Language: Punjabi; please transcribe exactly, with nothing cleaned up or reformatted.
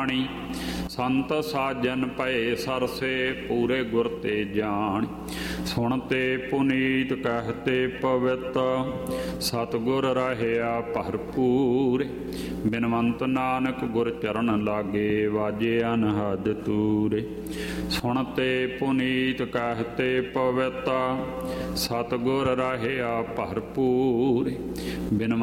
ਬਾਣੀ। ਸੰਤ ਸਾਜਨ ਭਏ ਸਰਸੇ ਪੂਰੇ ਗੁਰ ਤੇ ਜਾਣ। ਸੁਣਤੇ ਪੁਨੀਤ ਕਹਿਤੇ ਪਵਿੱਤ ਸਤਿਗੁਰ ਰਹਿਆ ਭਰਪੂਰ। ਬਿਨਵੰਤ ਨਾਨਕ ਗੁਰ ਚਰਨ ਲਾਗੇ ਵਾਜੇ ਅਨਹਦ ਤੂਰੇ। ਸੁਣਤੇ ਪੁਨੀਤ ਕਹਿਤੇ ਪਵਿੱਤ ਸਤਿਗੁਰ ਰਹਿਆ ਭਰਪੂਰ। ਬਿਨ